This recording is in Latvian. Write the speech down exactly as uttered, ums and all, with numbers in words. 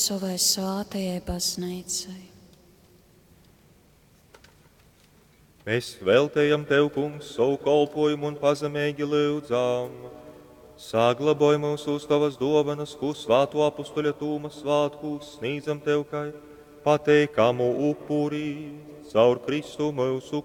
savai svētajai baznīcai. Mēs veltējam Tev, Kungs, savu kalpojumu un pazemīgi lūdzām. Saglabāj mūsu uz Tavas dāvanas, ko svēto apustuļa Tūma svētkūs sniedzam Tev, kā pateikamu upurī caur Kristu mūsu